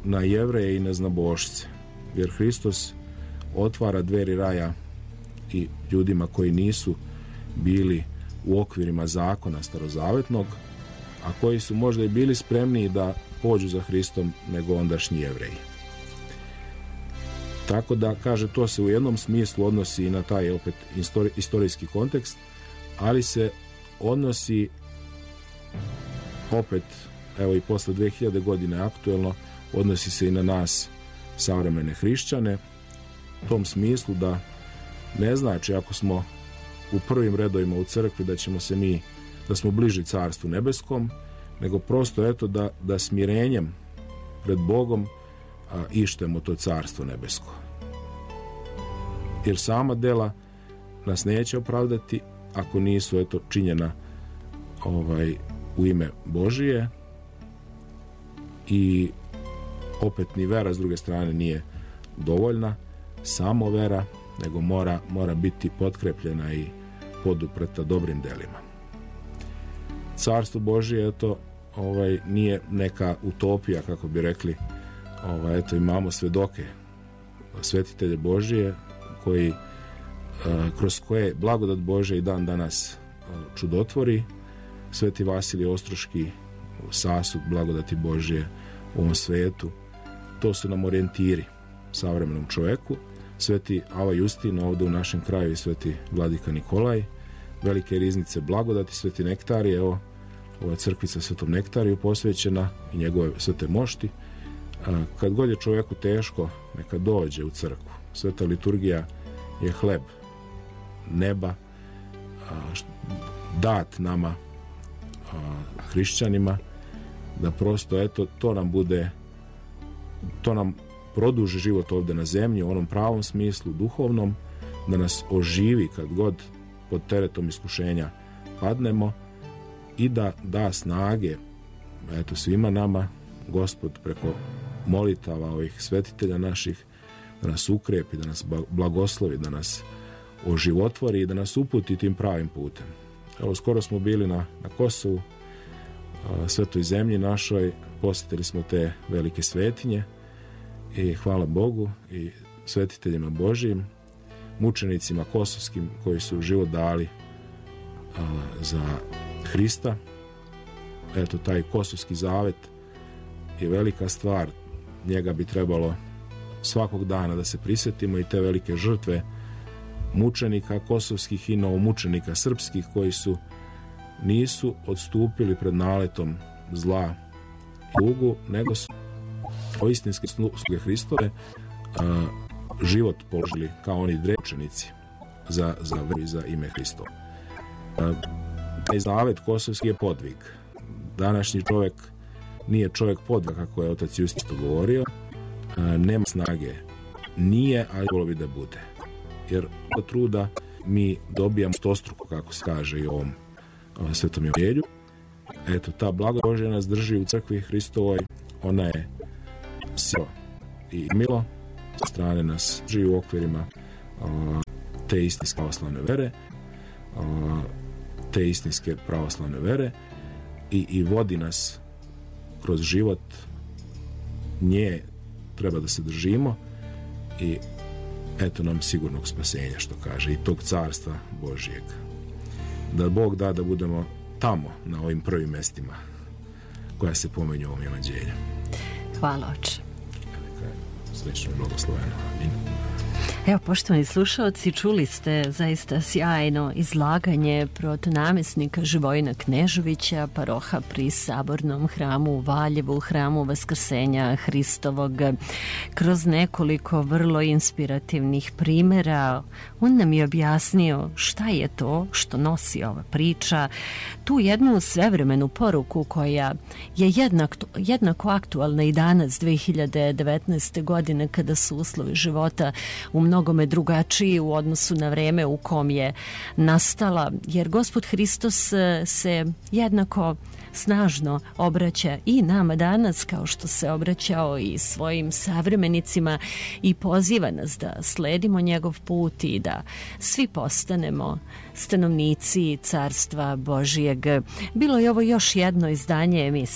na Jevreje i neznabošce, jer Hristos otvara dveri raja i ljudima koji nisu bili u okvirima zakona starozavetnog, a koji su možda i bili spremniji da pođu za Hristom nego ondašnji Jevreji. Tako da, kaže, to se u jednom smislu odnosi i na taj opet istorijski kontekst, ali se odnosi opet, evo i posle 2000 godine aktuelno, odnosi se i na nas savremene hrišćane, u tom smislu da ne znači ako smo u prvim redovima u crkvi da smo bliži Carstvu nebeskom, nego prosto eto da smirenjem pred Bogom ištemo to Carstvo nebesko. Jer sama dela nas neće opravdati ako nisu eto činjena u ime Božije, i opet ni vera s druge strane nije dovoljna, samo vera, nego mora biti potkrepljena i podupreta dobrim delima. Carstvo Božije eto nije neka utopija, kako bi rekli. Eto, imamo svedoke, svetitelje Božije koji kroz koje blagodat Božja i dan danas čudotvori. Sveti Vasilije Ostroški, sasud blagodati Božje u ovom svetu, to su nam orijentiri savremenom čoveku. Sveti Ava Justin ovde u našem kraju i sveti Vladika Nikolaj, velike riznice blagodati, sveti Nektarije, evo ova crkvica svetom Nektariju posvećena i njegove svete mošti. Kad god je čoveku teško, neka dođe u crkvu. Sveta liturgija je hleb neba, dat nama hrišćanima, da prosto eto to nam produži život ovde na zemlji u onom pravom smislu duhovnom, da nas oživi kad god pod teretom iskušenja padnemo i da da snage eto svima nama Gospod preko molitava ovih svetitelja naših, da nas ukrepi, da nas blagoslovi, da nas oživotvori i da nas uputi tim pravim putem. Evo, skoro smo bili na Kosovu, svetoj zemlji našoj, posjetili smo te velike svetinje i hvala Bogu i svetiteljima Božijim, mučenicima kosovskim koji su život dali za Hrista. Eto, taj kosovski zavet je velika stvar, njega bi trebalo svakog dana da se prisjetimo i te velike žrtve mučenika kosovskih i novomučenika srpskih koji nisu odstupili pred naletom zla i tugu, nego su o istinske sluge Hristove život položili kao oni mučenici za veru i za ime Hristova. Taj zavet kosovski je podvig. Današnji čovjek nije čovjek podviga, kako je otac Justin govorio, nema snage, nije, ali bilo bi da bude. Jer od truda mi dobijamo stostruko, kako se kaže i u ovom svetom evanđelju. Eto, ta blagodat Božja nas drži u crkvi Hristovoj, ona je sila i milo, sa strane nas drži u okvirima te istinske pravoslavne vere, i vodi nas kroz život, nje treba da se držimo i eto nam sigurnog spasenja, što kaže, i tog carstva Božijeg. Da Bog da da budemo tamo, na ovim prvim mestima koja se pomenju u ovom evanđelju. Hvala, oče. Neka je srećno i blagosloveno. Amin. Evo, poštovani slušalci, čuli ste zaista sjajno izlaganje protonamjesnika Živojina Kneževića, paroha pri Sabornom hramu u Valjevu, hramu Vaskrsenja Hristovog. Kroz nekoliko vrlo inspirativnih primjera on nam je objasnio šta je to što nosi ova priča, tu jednu svevremenu poruku koja je jednako aktualna i danas 2019. godine, kada su uslovi života u mnogome drugačiji u odnosu na vreme u kom je nastala, jer Gospod Hristos se jednako snažno obraća i nama danas, kao što se obraćao i svojim savremenicima, i poziva nas da sledimo njegov put i da svi postanemo stanovnici Carstva Božijeg. Bilo je ovo još jedno izdanje emisije